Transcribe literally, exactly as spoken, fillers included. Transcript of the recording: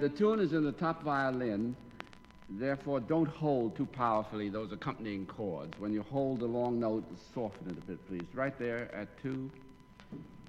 the tune is in the top violin. Therefore, don't hold too powerfully those accompanying chords. When you hold the long note, soften it a bit, please. Right there at two.